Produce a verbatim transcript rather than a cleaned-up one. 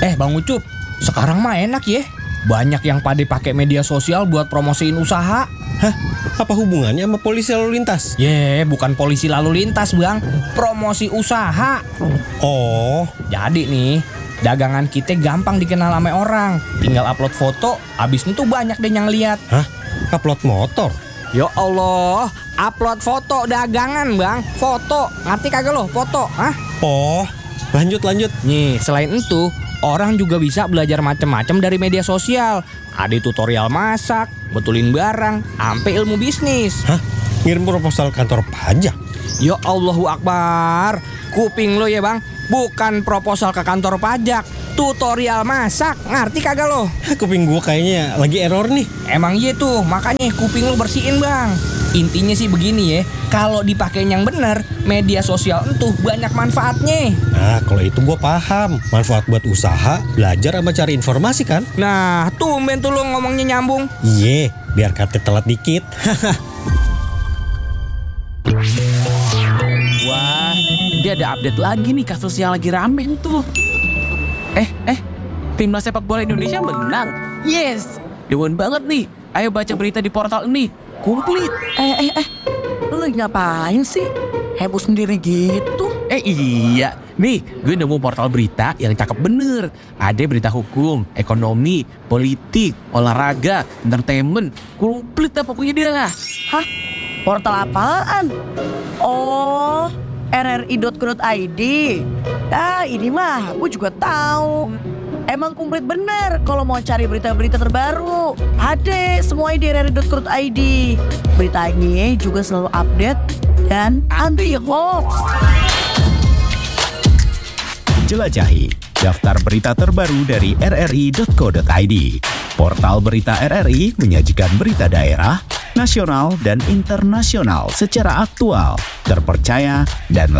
Eh Bang Ucup, sekarang mah enak ya. Banyak yang pada pakai media sosial buat promosiin usaha. Hah? Apa hubungannya sama polisi lalu lintas? Ye, bukan polisi lalu lintas Bang, promosi usaha. Oh, Jadi nih, dagangan kita gampang dikenal sama orang. Tinggal upload foto, abis itu banyak deh yang lihat. hah? Upload motor? Ya Allah, upload foto dagangan Bang. Foto, ngerti kagak lo? Foto, hah? Oh, lanjut lanjut. Nih, selain itu, orang juga bisa belajar macam-macam dari media sosial. Ada tutorial masak, betulin barang, sampai ilmu bisnis. Hah? Ngirim proposal kantor pajak? Ya Allahu Akbar, kuping lo ya Bang. Bukan proposal ke kantor pajak, tutorial masak, ngerti kagak lo? Hah, kuping gua kayaknya lagi error nih. Emang iya tuh, makanya kuping lo bersihin Bang. Intinya sih begini ya, kalau dipakai yang bener, media sosial entuh banyak manfaatnya. Nah, kalau itu gua paham. Manfaat buat usaha, belajar sama cari informasi kan? Nah, tumben tuh lo ngomongnya nyambung. Iye, biar kata telat dikit. Wah, dia ada update lagi nih kasus yang lagi rame tuh. Eh, eh, timnas sepak bola Indonesia menang. Yes, dewan banget nih. Ayo baca berita di portal ini. Komplit. Eh, eh, eh, lu lagi ngapain sih? Heboh sendiri gitu? Eh iya, nih gue nemu portal berita yang cakep bener. Ada berita hukum, ekonomi, politik, olahraga, entertainment. Komplit dah pokoknya dia lah. Hah? Portal apaan? Oh, r r i dot co dot i d. Ah, ini mah gue juga tahu. Emang komplit bener kalau mau cari berita-berita terbaru. Ada semua di r r i dot co dot i d. Beritanya juga selalu update dan anti hoax. Jelajahi daftar berita terbaru dari r r i dot co dot i d. Portal berita R R I menyajikan berita daerah, nasional, dan internasional secara aktual, terpercaya, dan